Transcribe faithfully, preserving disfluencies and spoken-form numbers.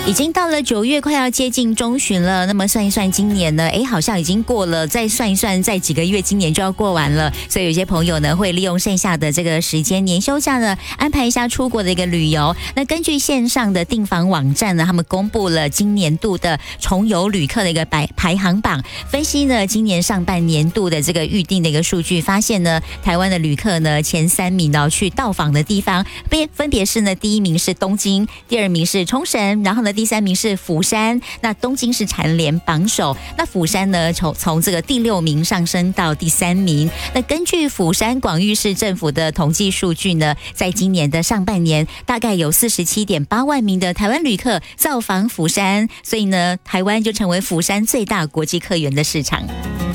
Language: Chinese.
已经到了九月，快要接近中旬了。那么算一算，今年呢，哎，好像已经过了。再算一算，再几个月，今年就要过完了。所以有些朋友呢，会利用剩下的这个时间，年休假呢，安排一下出国的一个旅游。那根据线上的订房网站呢，他们公布了今年度的重游旅客的一个排排行榜，分析呢，今年上半年度的这个预定的一个数据，发现呢，台湾的旅客呢，前三名呢去到访的地方，分分别是呢，第一名是东京，第二名是冲绳，然后呢。第三名是釜山，那东京是蝉联榜首，那釜山呢从从这个第六名上升到第三名。那根据釜山广域市政府的统计数据呢，在今年的上半年，大概有 四十七点八万名的台湾旅客造访釜山，所以呢，台湾就成为釜山最大国际客源的市场。